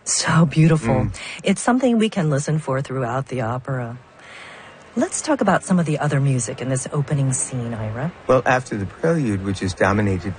So beautiful. It's something we can listen for throughout the opera. Let's talk about some of the other music in this opening scene, Ira. Well, after the prelude, which is dominated